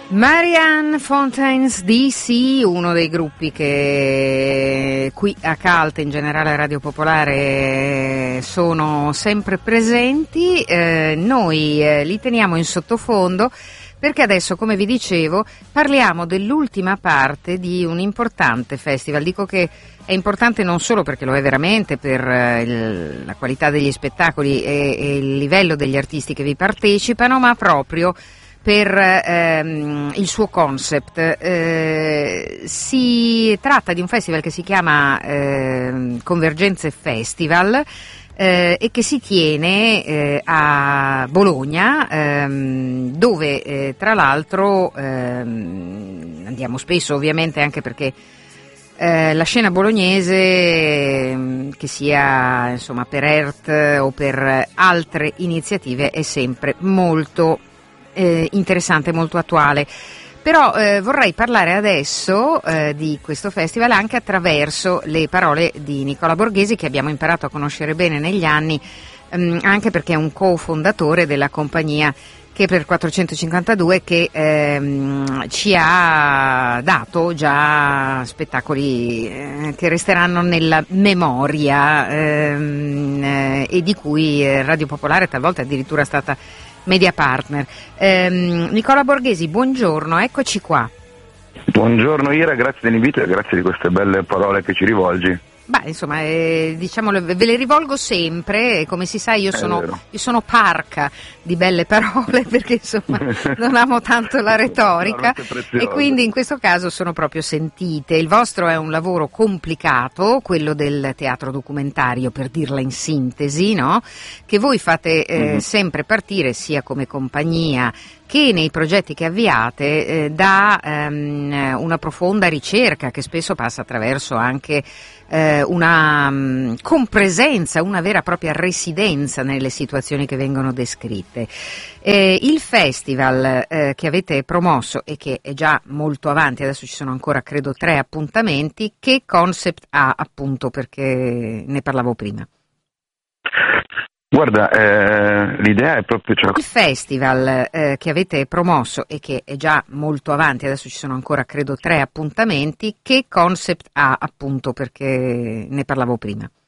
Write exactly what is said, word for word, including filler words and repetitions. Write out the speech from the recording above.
Marianne Fontaines D C, uno dei gruppi che qui a Cult, in generale a Radio Popolare, sono sempre presenti. Eh, noi eh, li teniamo in sottofondo perché adesso, come vi dicevo, parliamo dell'ultima parte di un importante festival. Dico che è importante non solo perché lo è veramente per eh, il, la qualità degli spettacoli e, e il livello degli artisti che vi partecipano, ma proprio per ehm, il suo concept. Eh, si tratta di un festival che si chiama eh, Convergenze Festival eh, e che si tiene eh, a Bologna, ehm, dove eh, tra l'altro ehm, andiamo spesso, ovviamente, anche perché Eh, la scena bolognese, eh, che sia insomma per E R T o per altre iniziative, è sempre molto eh, interessante, molto attuale. Però eh, vorrei parlare adesso eh, di questo festival anche attraverso le parole di Nicola Borghesi, che abbiamo imparato a conoscere bene negli anni, ehm, anche perché è un cofondatore della compagnia che per quattrocentocinquantadue, che ehm, ci ha dato già spettacoli eh, che resteranno nella memoria ehm, eh, e di cui eh, Radio Popolare talvolta addirittura è stata media partner. Ehm, Nicola Borghesi, buongiorno, eccoci qua. Buongiorno Ira, grazie dell'invito e grazie di queste belle parole che ci rivolgi. Beh, insomma, eh, diciamolo, ve le rivolgo sempre, e come si sa io sono, io sono parca di belle parole, perché insomma non amo tanto la retorica e quindi in questo caso sono proprio sentite. Il vostro è un lavoro complicato, quello del teatro documentario, per dirla in sintesi, no? Che voi fate eh, mm-hmm. sempre partire, sia come compagnia che nei progetti che avviate, eh, da ehm, una profonda ricerca che spesso passa attraverso anche eh, una um, compresenza, una vera e propria residenza nelle situazioni che vengono descritte. Eh, il festival eh, che avete promosso e che è già molto avanti, adesso ci sono ancora credo tre appuntamenti, che concept ha, appunto, perché ne parlavo prima? Guarda, eh, l'idea è proprio ciò. Il festival eh, che avete promosso e che è già molto avanti, adesso ci sono ancora credo tre appuntamenti, che concept ha, appunto, perché ne parlavo prima?